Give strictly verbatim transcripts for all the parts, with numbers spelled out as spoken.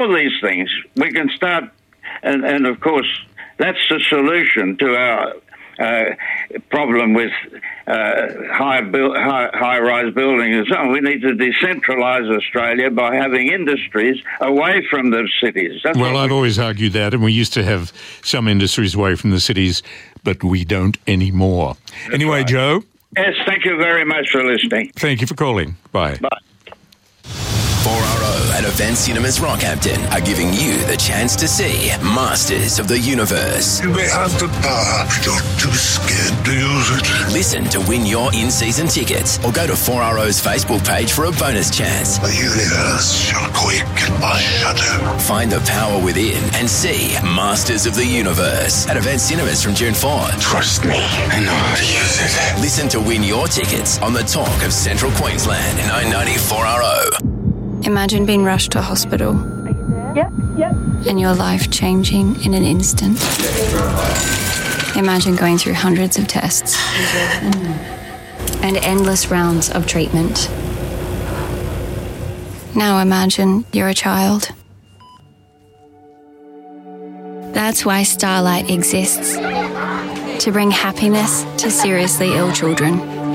all these things. We can start, and, and of course, that's the solution to our uh, problem with uh, high, build, high, high-rise building and so on. We need to decentralise Australia by having industries away from the cities. That's well, I've we... always argued that, and we used to have some industries away from the cities, but we don't anymore. That's anyway, right. Joe? Yes, thank you very much for listening. Thank you for calling. Bye. Bye. four R O and Event Cinemas Rockhampton are giving you the chance to see Masters of the Universe. You may have the power, but you're too scared to use it. Listen to win your in-season tickets or go to four R O's Facebook page for a bonus chance. The universe shall quake at my shadow. Find the power within and see Masters of the Universe at Event Cinemas from June fourth. Trust me, I know how to use it. Listen to win your tickets on the Talk of Central Queensland, nine ninety four R O. Imagine being rushed to hospital. Yep, yep. And your life changing in an instant. Imagine going through hundreds of tests and endless rounds of treatment. Now imagine you're a child. That's why Starlight exists. To bring happiness to seriously ill children.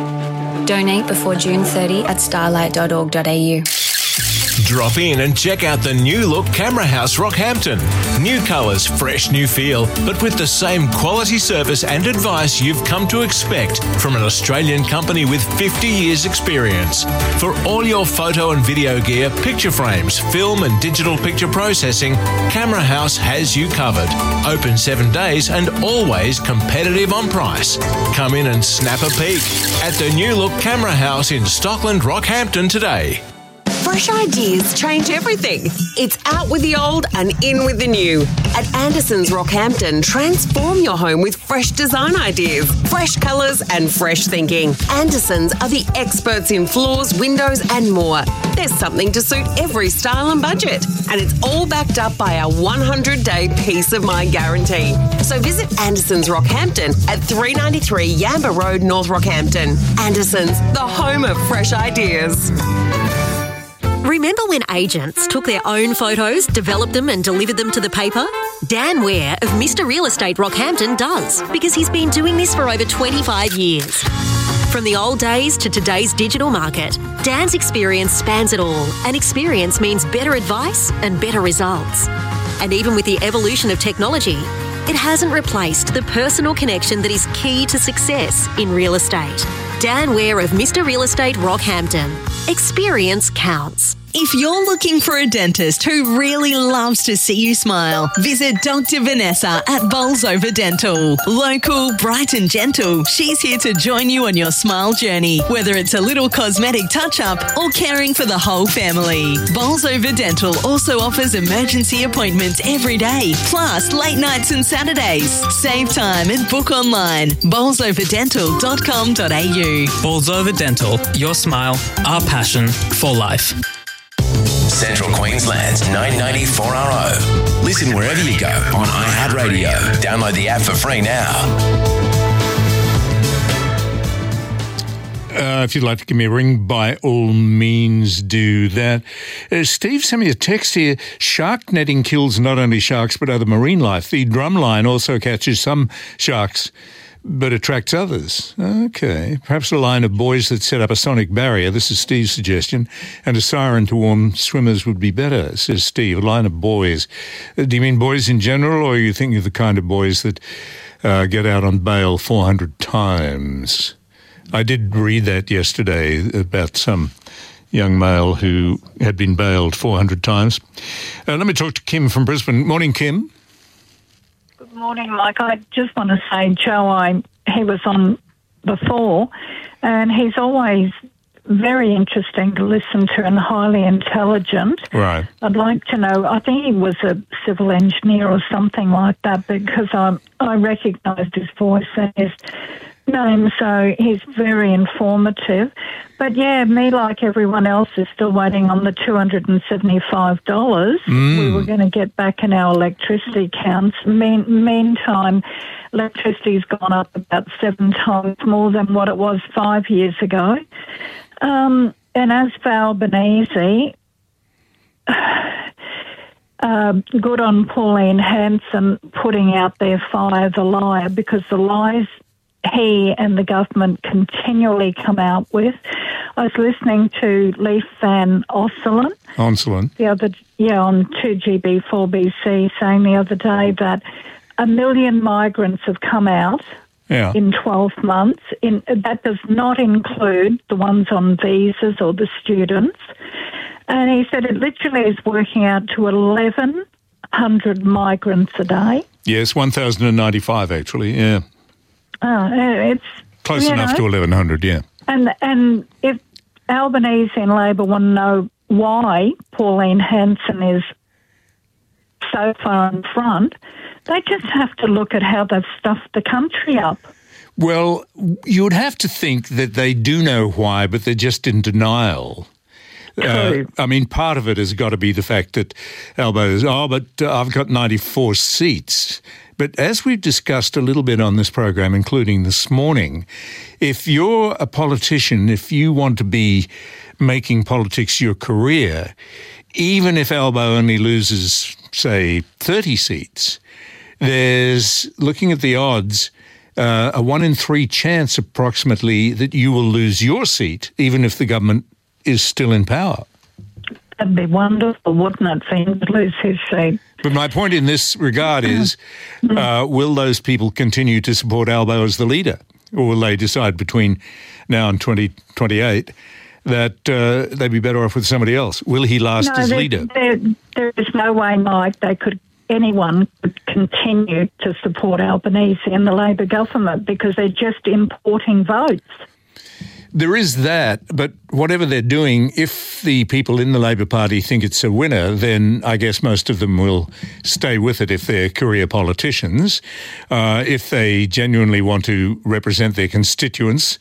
Donate before June thirtieth at starlight dot org dot a u. Drop in and check out the new look Camera House Rockhampton. New colours, fresh new feel, but with the same quality service and advice you've come to expect from an Australian company with fifty years experience. For all your photo and video gear, picture frames, film and digital picture processing, Camera House has you covered. Open seven days and always competitive on price. Come in and snap a peek at the new look Camera House in Stockland, Rockhampton today. Fresh ideas change everything. It's out with the old and in with the new. At Anderson's Rockhampton, transform your home with fresh design ideas, fresh colours and fresh thinking. Anderson's are the experts in floors, windows and more. There's something to suit every style and budget. And it's all backed up by our one hundred day peace of mind guarantee. So visit Anderson's Rockhampton at three ninety-three Yamba Road, North Rockhampton. Anderson's, the home of fresh ideas. Remember when agents took their own photos, developed them and delivered them to the paper? Dan Ware of Mister Real Estate Rockhampton does, because he's been doing this for over twenty-five years. From the old days to today's digital market, Dan's experience spans it all, and experience means better advice and better results. And even with the evolution of technology, it hasn't replaced the personal connection that is key to success in real estate. Dan Ware of Mister Real Estate Rockhampton. Experience counts. If you're looking for a dentist who really loves to see you smile, visit Doctor Vanessa at Bolsover Dental. Local, bright and gentle, she's here to join you on your smile journey, whether it's a little cosmetic touch-up or caring for the whole family. Bolsover Dental also offers emergency appointments every day, plus late nights and Saturdays. Save time and book online. bolsover dental dot com dot a u. Bolsover Dental, your smile, our passion for life. Central Queensland's nine ninety four R O. Listen wherever you go on iHeartRadio. Download the app for free now. Uh, if you'd like to give me a ring, by all means do that. Uh, Steve sent me a text here. Shark netting kills not only sharks but other marine life. The drumline also catches some sharks but attracts others. Okay. Perhaps a line of buoys that set up a sonic barrier, this is Steve's suggestion, and a siren to warn swimmers would be better, says Steve. A line of buoys. Uh, do you mean buoys in general, or are you thinking of the kind of buoys that uh, get out on bail four hundred times? I did read that yesterday about some young male who had been bailed four hundred times. Uh, let me talk to Kim from Brisbane. Morning, Kim. Good morning, Mike. I just want to say, Joe, I, he was on before, and he's always very interesting to listen to and highly intelligent. Right. I'd like to know, I think he was a civil engineer or something like that, because I, I recognised his voice and his name, so he's very informative. But yeah, me, like everyone else, is still waiting on the two hundred seventy-five dollars mm. we were going to get back in our electricity accounts. Mean, meantime, electricity's gone up about seven times more than what it was five years ago. Um, and as for Albanese, uh, good on Pauline Hanson putting out there Fire the Liar, because the lies he and the government continually come out with. I was listening to Leif Van Onselen. Onselen. The other, yeah, on two G B four B C, saying the other day that a million migrants have come out yeah. in twelve months. In, that does not include the ones on visas or the students. And he said it literally is working out to eleven hundred migrants a day. Yes, one thousand ninety-five actually, yeah. Oh, it's... Close enough know, to eleven hundred, yeah. And and if Albanese and Labor want to know why Pauline Hanson is so far in front, they just have to look at how they've stuffed the country up. Well, you would have to think that they do know why, but they're just in denial. Uh, I mean, part of it has got to be the fact that Albo is, oh, but uh, I've got ninety-four seats. But as we've discussed a little bit on this program, including this morning, if you're a politician, if you want to be making politics your career, even if Albo only loses, say, thirty seats, there's, looking at the odds, uh, a one in three chance approximately that you will lose your seat, even if the government is still in power. That'd be wonderful, wouldn't it, for him to lose his seat? But my point in this regard is, uh, will those people continue to support Albo as the leader? Or will they decide between now and twenty twenty-eight that uh, they'd be better off with somebody else? Will he last no, as there, leader? There, there is no way, Mike, they could, anyone could continue to support Albanese and the Labor government, because they're just importing votes. There is that, but whatever they're doing, if the people in the Labor Party think it's a winner, then I guess most of them will stay with it if they're career politicians. Uh, if they genuinely want to represent their constituents,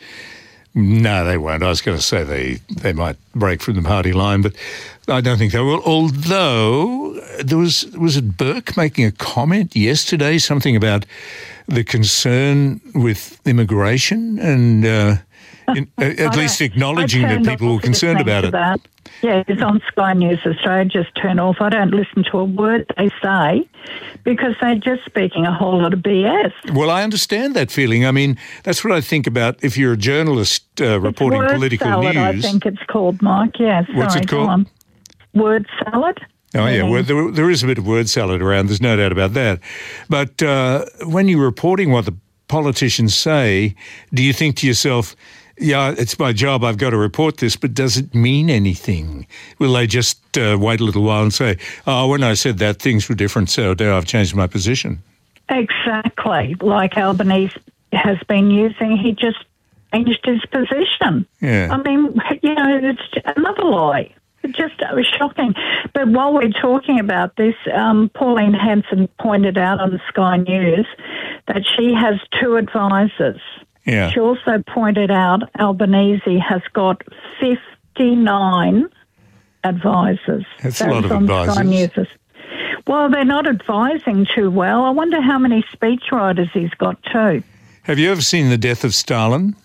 no, they won't. I was going to say they, they might break from the party line, but I don't think they will. Although there was, was it Burke making a comment yesterday, something about the concern with immigration and... Uh, In, at least acknowledging that people were concerned about it. That. Yeah, it's on Sky News Australia, just turn off. I don't listen to a word they say because they're just speaking a whole lot of B S. Well, I understand that feeling. I mean, that's what I think about if you're a journalist uh, reporting word political salad, news. I think it's called, Mike. Yeah, sorry. What's it called? Go on. Word salad. Oh, yeah, well, there, there is a bit of word salad around. There's no doubt about that. But uh, when you're reporting what the politicians say, do you think to yourself, yeah, it's my job, I've got to report this, but does it mean anything? Will they just uh, wait a little while and say, oh, when I said that, things were different, so now I've changed my position? Exactly. Like Albanese has been using, he just changed his position. Yeah. I mean, you know, it's another lie. It just it was shocking. But while we're talking about this, um, Pauline Hanson pointed out on Sky News that she has two advisors. Yeah. She also pointed out Albanese has got fifty-nine advisors. That's a lot of advisors. Well, they're not advising too well. I wonder how many speechwriters he's got too. Have you ever seen The Death of Stalin?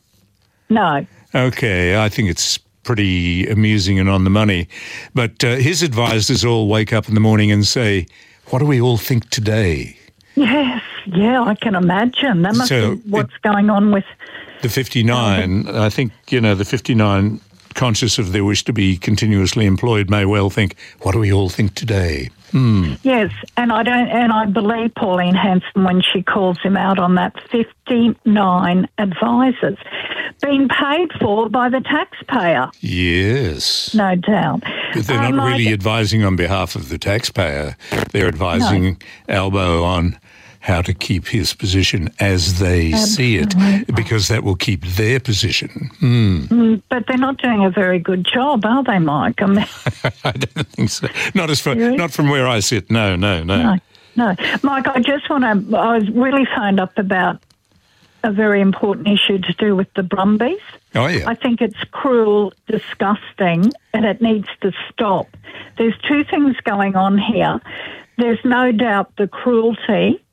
No. Okay, I think it's pretty amusing and on the money. But uh, his advisors all wake up in the morning and say, what do we all think today? Yes, yeah, I can imagine. That must so be what's it, going on with... The fifty-nine, I think, you know, the fifty-nine, conscious of their wish to be continuously employed, may well think, what do we all think today? Hmm. Yes, and I don't, and I believe Pauline Hanson when she calls him out on that, fifty-nine advisors being paid for by the taxpayer. Yes. No doubt. But they're um, not really I, advising on behalf of the taxpayer. They're advising no. Albo on how to keep his position as they Absolutely. see it, because that will keep their position. Mm. Mm, but they're not doing a very good job, are they, Mike? I mean, I don't think so. Not as far, not from where I sit. No, no, no. No, no. Mike, I just want to, I was really phoned up about a very important issue to do with the Brumbies. Oh, yeah. I think it's cruel, disgusting, and it needs to stop. There's two things going on here. There's no doubt the cruelty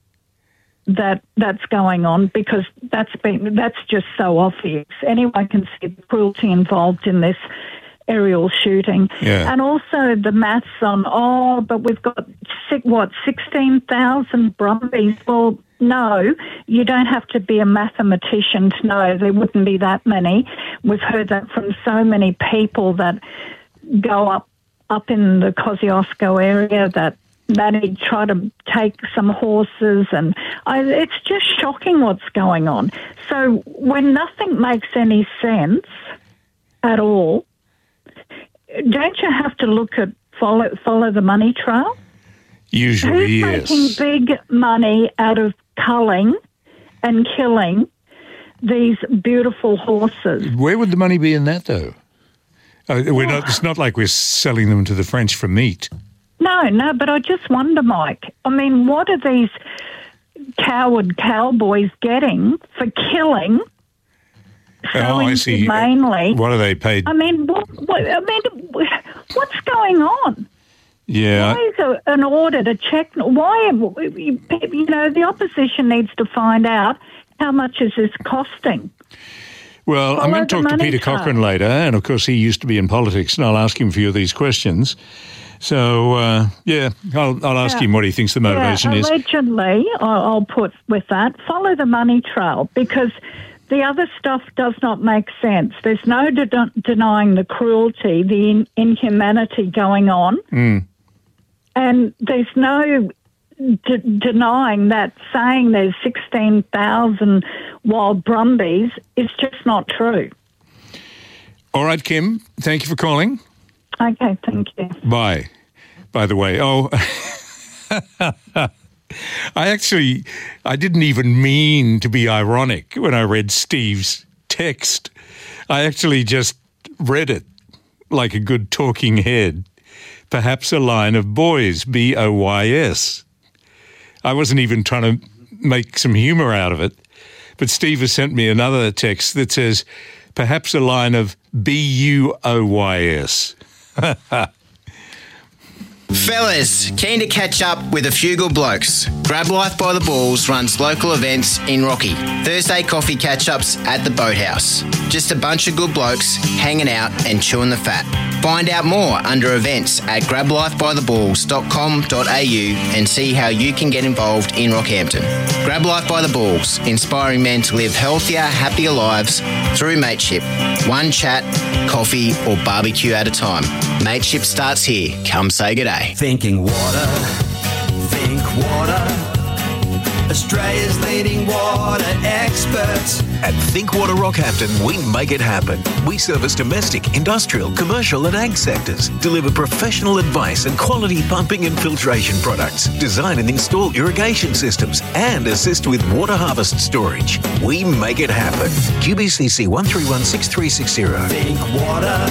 that that's going on, because that's been that's just so obvious. Anyone can see the cruelty involved in this aerial shooting. Yeah. And also the maths on, oh, but we've got, six, what, sixteen thousand Brumbies. Well, no, you don't have to be a mathematician to know there wouldn't be that many. We've heard that from so many people that go up, up in the Kosciuszko area that they try to take some horses, and I, it's just shocking what's going on. So when nothing makes any sense at all, don't you have to look at follow follow the money trail? Usually, Who's yes. making big money out of culling and killing these beautiful horses? Where would the money be in that, though? Uh, we're not. It's not like we're selling them to the French for meat. No, no, but I just wonder, Mike. I mean, what are these coward cowboys getting for killing? So Oh, I see. Inhumanely. What are they paid? I mean, what, what, I mean, what's going on? Yeah. Why is a, an order to check? Why, you know, the opposition needs to find out how much is this costing. Well, I'm Follow going to the talk to money Peter trail. Cochrane later, and of course he used to be in politics, and I'll ask him a few of these questions. So, uh, yeah, I'll, I'll ask Yeah. him what he thinks the motivation yeah, is. Allegedly, I'll I'll put with that, follow the money trail, because the other stuff does not make sense. There's no de- denying the cruelty, the in- inhumanity going on, Mm. and there's no de- denying that saying there's sixteen thousand wild Brumbies is just not true. All right, Kim, thank you for calling. Okay, thank you. Bye. By the way, oh, I actually, I didn't even mean to be ironic when I read Steve's text. I actually just read it like a good talking head. Perhaps a line of boys, B O Y S. I wasn't even trying to make some humour out of it. But Steve has sent me another text that says, perhaps a line of B U O Y S. Fellas, keen to catch up with a few good blokes. Grab Life by the Balls runs local events in Rocky. Thursday coffee catch-ups at the Boathouse. Just a bunch of good blokes hanging out and chewing the fat. Find out more under events at grab life by the balls dot com dot a u and see how you can get involved in Rockhampton. Grab Life by the Balls, inspiring men to live healthier, happier lives through mateship. One chat, coffee or barbecue at a time. Mateship starts here. Come say good day. Thinking water, think water. Australia's leading water experts. At Think Water Rockhampton, we make it happen. We service domestic, industrial, commercial and ag sectors, deliver professional advice and quality pumping and filtration products, design and install irrigation systems, and assist with water harvest storage. We make it happen. Q B C C one three one six three six zero. Think water.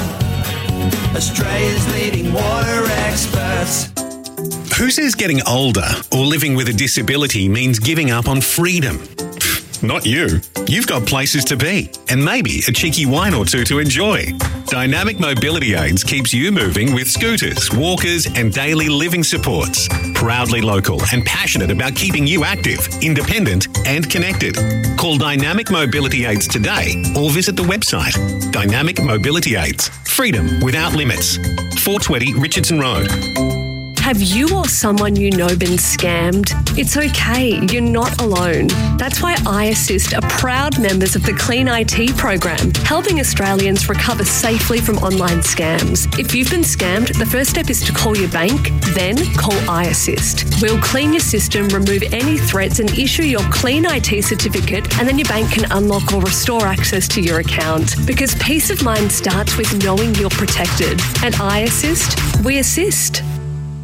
Australia's leading water experts. Who says getting older or living with a disability means giving up on freedom? Not you. You've got places to be and maybe a cheeky wine or two to enjoy. Dynamic Mobility Aids keeps you moving with scooters, walkers and daily living supports. Proudly local and passionate about keeping you active, independent and connected. Call Dynamic Mobility Aids today or visit the website Dynamic Mobility Aids. Freedom without limits. four twenty Richardson Road. Have you or someone you know been scammed? It's okay, you're not alone. That's why iAssist are proud members of the Clean I T program, helping Australians recover safely from online scams. If you've been scammed, the first step is to call your bank, then call iAssist. We'll clean your system, remove any threats and issue your Clean I T certificate, and then your bank can unlock or restore access to your account. Because peace of mind starts with knowing you're protected. At iAssist, we assist.